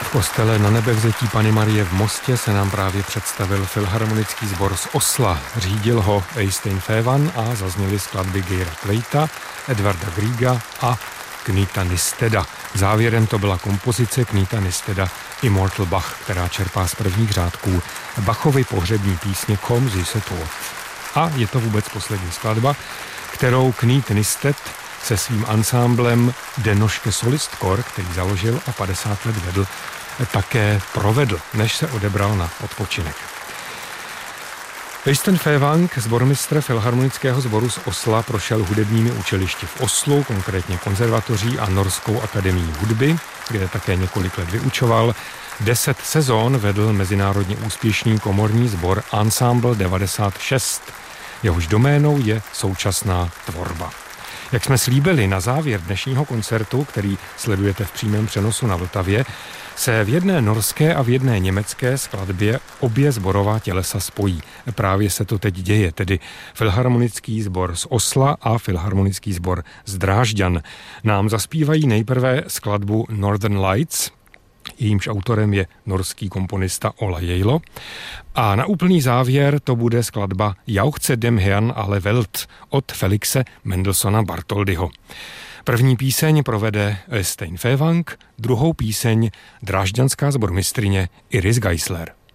V kostele Na Nebevzetí Panny Marie v Mostě se nám právě představil filharmonický sbor z Osla. Řídil ho Øystein Fævan a zazněly skladby Geira Tveita, Edvarda Griega a Knuta Nysteda. Závěrem to byla kompozice Knuta Nysteda Immortal Bach, která čerpá z prvních řádků Bachovy pohřební písně Kom Süße Tod. A je to vůbec poslední skladba, kterou Knut Nysted se svým ansámblem Den Norske Solistkor, který založil a 50 let vedl, také provedl, než se odebral na odpočinek. Øystein Fævan, sbormistr filharmonického sboru z Osla, prošel hudebními učilišti v Oslu, konkrétně konzervatoří a Norskou akademii hudby, kde také několik let vyučoval. 10 sezón vedl mezinárodně úspěšný komorní sbor Ensemble 96. Jehož doménou je současná tvorba. Jak jsme slíbili na závěr dnešního koncertu, který sledujete v přímém přenosu na Vltavě, se v jedné norské a v jedné německé skladbě obě sborová tělesa spojí. Právě se to teď děje, tedy Filharmonický sbor z Osla a Filharmonický sbor z Drážďan nám zaspívají nejprve skladbu Northern Lights, jejímž autorem je norský komponista Ola Jejlo. A na úplný závěr to bude skladba Jauchze dem Herrn alle Welt od Felixe Mendelssohna Bartholdyho. První píseň provede Øystein Fævan, druhou píseň drážďanská sbormistryně Iris Geisler.